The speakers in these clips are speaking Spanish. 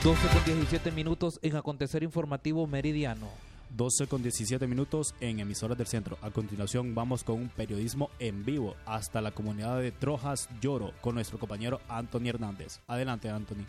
12:17 en Acontecer Informativo Meridiano. 12:17 en Emisoras del Centro. A continuación vamos con un periodismo en vivo hasta la comunidad de Trojas Lloro con nuestro compañero Anthony Hernández. Adelante, Anthony.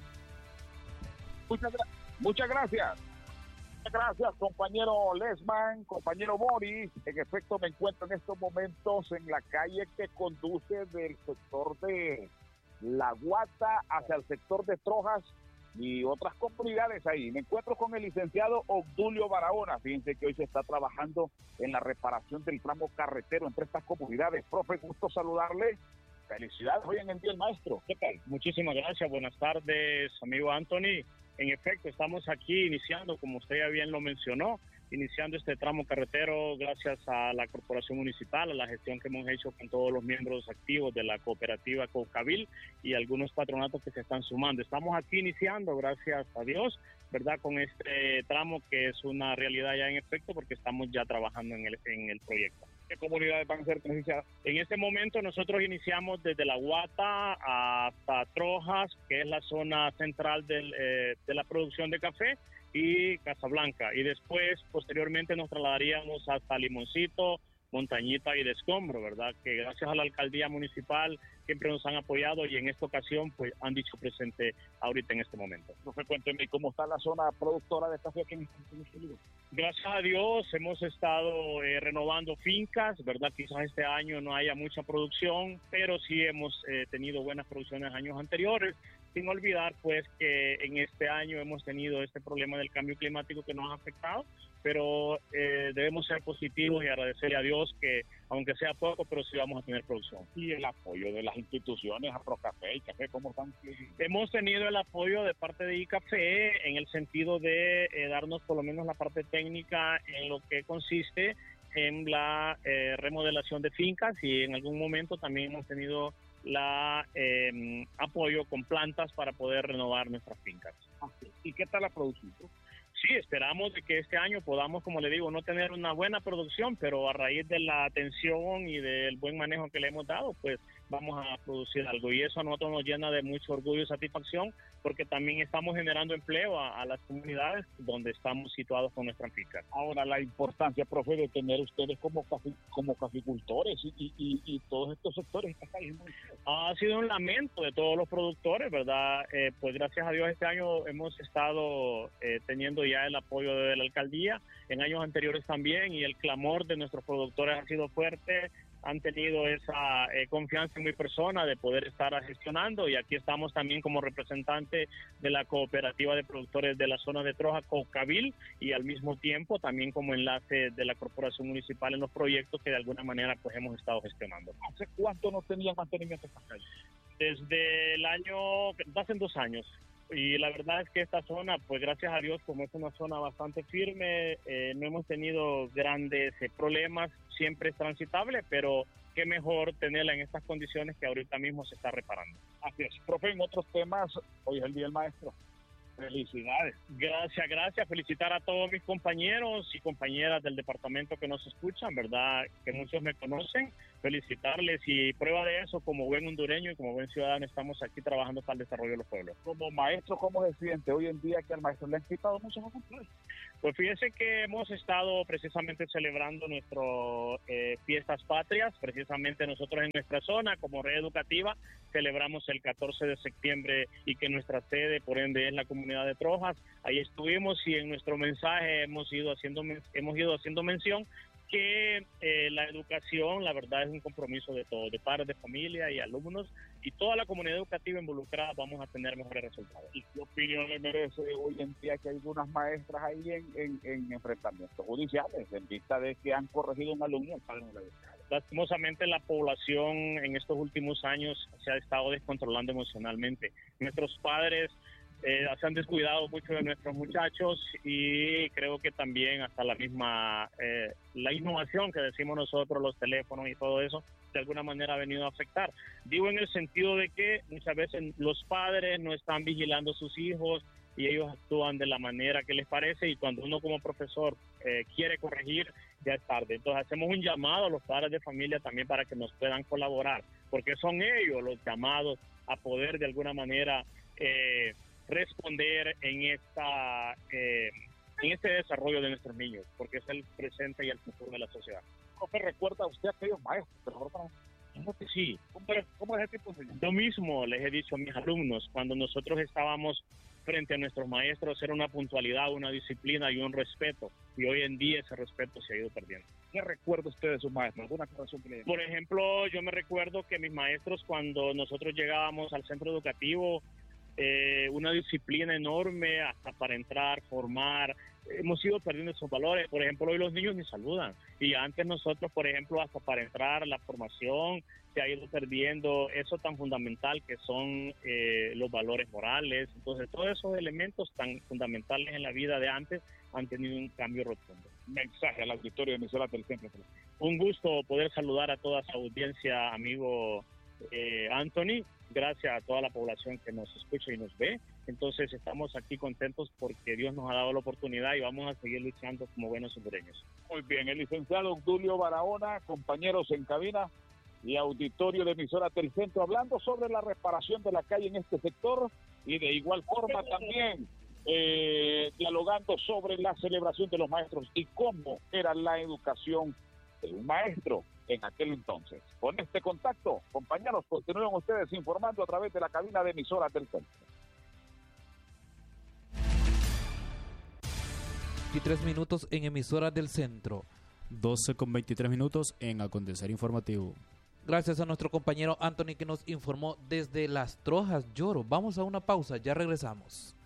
Muchas gracias. Gracias, compañero Lesman, compañero Boris. En efecto, me encuentro en estos momentos en la calle que conduce del sector de La Guata hacia el sector de Trojas y otras comunidades ahí. Me encuentro con el licenciado Obdulio Barahona. Fíjense que hoy se está trabajando en la reparación del tramo carretero entre estas comunidades. Profe, gusto saludarle. Felicidades hoy en el Día del Maestro. ¿Qué tal? Muchísimas gracias. Buenas tardes, amigo Anthony. En efecto, estamos aquí iniciando, como usted ya bien lo mencionó, iniciando este tramo carretero gracias a la Corporación Municipal, a la gestión que hemos hecho con todos los miembros activos de la cooperativa Cocabil y algunos patronatos que se están sumando. Estamos aquí iniciando, gracias a Dios, ¿verdad?, con este tramo que es una realidad ya en efecto porque estamos ya trabajando en el proyecto. ¿Qué comunidades van a ser beneficiadas? En este momento nosotros iniciamos desde La Guata hasta Trojas, que es la zona central de la producción de café, y Casablanca, y después posteriormente nos trasladaríamos hasta Limoncito, Montañita y Descombro, ¿verdad? Que gracias a la alcaldía municipal siempre nos han apoyado y en esta ocasión pues han dicho presente ahorita en este momento. Profe, cuénteme cómo está la zona productora de café aquí en este lugar. Gracias a Dios hemos estado renovando fincas, ¿verdad? Quizás este año no haya mucha producción, pero sí hemos tenido buenas producciones años anteriores. Sin olvidar pues que en este año hemos tenido este problema del cambio climático que nos ha afectado, pero debemos ser positivos y agradecerle a Dios que aunque sea poco, pero sí vamos a tener producción. Y el apoyo de las instituciones, Aprocafé y Café, ¿cómo están? Hemos tenido el apoyo de parte de ICAFE en el sentido de darnos por lo menos la parte técnica en lo que consiste en la remodelación de fincas y en algún momento también hemos tenido la apoyo con plantas para poder renovar nuestras fincas. ¿Y qué tal la producción? Sí, esperamos de que este año podamos, como le digo, no tener una buena producción, pero a raíz de la atención y del buen manejo que le hemos dado, pues vamos a producir algo. Y eso a nosotros nos llena de mucho orgullo y satisfacción, porque también estamos generando empleo a las comunidades donde estamos situados con nuestras fincas. Ahora, la importancia, profe, de tener ustedes como caficultores y todos estos sectores que están cayendo. Ha sido un lamento de todos los productores, ¿verdad? Pues gracias a Dios este año hemos estado teniendo ya el apoyo de la alcaldía, en años anteriores también, y el clamor de nuestros productores ha sido fuerte. Han tenido esa confianza en mi persona de poder estar gestionando, y aquí estamos también como representante de la cooperativa de productores de la zona de Troja, Cocabil, y al mismo tiempo también como enlace de la corporación municipal en los proyectos que de alguna manera pues hemos estado gestionando. ¿Hace cuánto no tenían mantenimiento en estas calles? Desde el año, hace 2 años. Y la verdad es que esta zona, pues gracias a Dios, como es una zona bastante firme, no hemos tenido grandes problemas, siempre es transitable, pero qué mejor tenerla en estas condiciones que ahorita mismo se está reparando. Así es. Profe, en otros temas, hoy es el Día del Maestro. Felicidades. Gracias. Felicitar a todos mis compañeros y compañeras del departamento que nos escuchan, ¿verdad? Que muchos me conocen. Felicitarles, y prueba de eso, como buen hondureño y como buen ciudadano, estamos aquí trabajando para el desarrollo de los pueblos. Como maestro, ¿cómo se siente hoy en día que al maestro le han quitado muchas oportunidades? Pues fíjense que hemos estado precisamente celebrando nuestras fiestas patrias, precisamente nosotros en nuestra zona como red educativa celebramos el 14 de septiembre y que nuestra sede por ende es la comunidad de Trojas. Ahí estuvimos y en nuestro mensaje hemos ido haciendo mención que la educación, la verdad, es un compromiso de todos, de padres de familia y alumnos, y toda la comunidad educativa involucrada vamos a tener mejores resultados. ¿Y qué opinión le merece hoy en día que hay algunas maestras ahí en enfrentamientos judiciales en vista de que han corregido un alumno al padre de la educación? Lastimosamente la población en estos últimos años se ha estado descontrolando emocionalmente. Nuestros padres se han descuidado mucho de nuestros muchachos, y creo que también hasta la misma la innovación que decimos nosotros, los teléfonos y todo eso, de alguna manera ha venido a afectar. Digo en el sentido de que muchas veces los padres no están vigilando a sus hijos y ellos actúan de la manera que les parece, y cuando uno como profesor quiere corregir, ya es tarde. Entonces hacemos un llamado a los padres de familia también para que nos puedan colaborar, porque son ellos los llamados a poder de alguna manera responder en este desarrollo de nuestros niños, porque es el presente y el futuro de la sociedad. ¿Cómo me recuerda usted a aquellos maestros? Sí, ¿Cómo es ese tipo de enseñanza? lo mismo les he dicho a mis alumnos, cuando nosotros estábamos frente a nuestros maestros era una puntualidad, una disciplina y un respeto, y hoy en día ese respeto se ha ido perdiendo. ¿Qué recuerda usted de sus maestros? ¿Alguna aclaración que le dé? Por ejemplo, yo me recuerdo que mis maestros, cuando nosotros llegábamos al centro educativo, una disciplina enorme hasta para entrar, formar. Hemos ido perdiendo esos valores. Por ejemplo, hoy los niños ni saludan. Y antes nosotros, por ejemplo, hasta para entrar, la formación se ha ido perdiendo eso tan fundamental que son los valores morales. Entonces, todos esos elementos tan fundamentales en la vida de antes han tenido un cambio rotundo. Mensaje al auditorio de emisoras del centro. Un gusto poder saludar a toda su audiencia, amigo Anthony. Gracias a toda la población que nos escucha y nos ve. Entonces estamos aquí contentos porque Dios nos ha dado la oportunidad y vamos a seguir luchando como buenos hondureños. Muy bien, el licenciado Obdulio Barahona, compañeros en cabina y auditorio de emisoras del centro, hablando sobre la reparación de la calle en este sector y de igual forma también dialogando sobre la celebración de los maestros y cómo era la educación de un maestro en aquel entonces. Con este contacto, compañeros, continúen ustedes informando a través de la cabina de emisoras del centro. 23 minutos en emisoras del centro. 12:23 en Acontecer Informativo. Gracias a nuestro compañero Anthony que nos informó desde Las Trojas Lloro. Vamos a una pausa, ya regresamos.